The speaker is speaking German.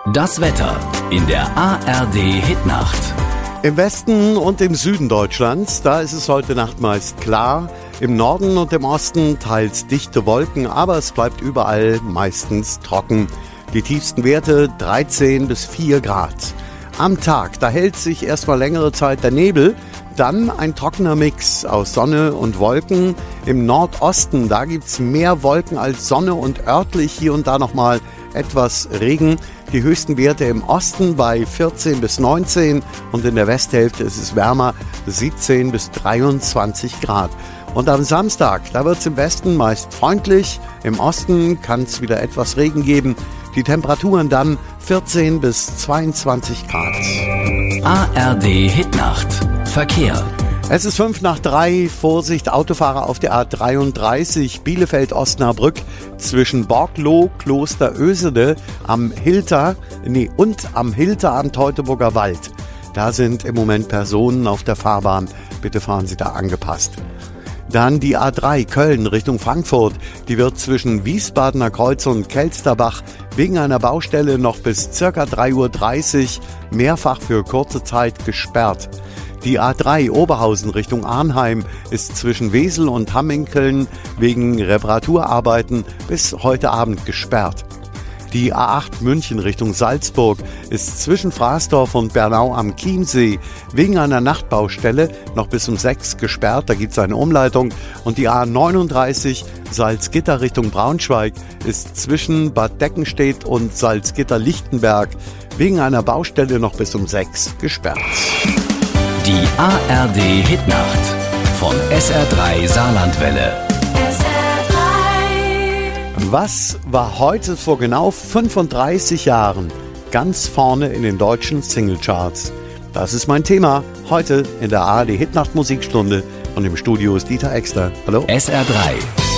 Das Wetter in der ARD Hitnacht. Im Westen und im Süden Deutschlands, da ist es heute Nacht meist klar. Im Norden und im Osten teils dichte Wolken, aber es bleibt überall meistens trocken. Die tiefsten Werte 13 bis 4 Grad. Am Tag, da hält sich erstmal längere Zeit der Nebel, dann ein trockener Mix aus Sonne und Wolken. Im Nordosten, da gibt's mehr Wolken als Sonne und örtlich hier und da nochmal etwas Regen. Die höchsten Werte im Osten bei 14 bis 19 und in der Westhälfte ist es wärmer, 17 bis 23 Grad. Und am Samstag, da wird es im Westen meist freundlich, im Osten kann es wieder etwas Regen geben. Die Temperaturen dann 14 bis 22 Grad. ARD Hitnacht. Verkehr. Es ist 2:55, Vorsicht, Autofahrer auf der A33 Bielefeld-Osnabrück zwischen Borgloh, Kloster Ösede am Hilter am Teutoburger Wald. Da sind im Moment Personen auf der Fahrbahn. Bitte fahren Sie da angepasst. Dann die A3 Köln Richtung Frankfurt. Die wird zwischen Wiesbadener Kreuz und Kelsterbach wegen einer Baustelle noch bis ca. 3:30 Uhr mehrfach für kurze Zeit gesperrt. Die A3 Oberhausen Richtung Arnheim ist zwischen Wesel und Hamminkeln wegen Reparaturarbeiten bis heute Abend gesperrt. Die A8 München Richtung Salzburg ist zwischen Fraßdorf und Bernau am Chiemsee wegen einer Nachtbaustelle noch bis um 6 gesperrt. Da gibt es eine Umleitung. Und die A39 Salzgitter Richtung Braunschweig ist zwischen Bad Deckenstedt und Salzgitter-Lichtenberg wegen einer Baustelle noch bis um 6 gesperrt. Die ARD Hitnacht von SR3 Saarlandwelle. Was war heute vor genau 35 Jahren ganz vorne in den deutschen Singlecharts? Das ist mein Thema heute in der ARD Hitnacht Musikstunde und im Studio ist Dieter Exter. Hallo? SR3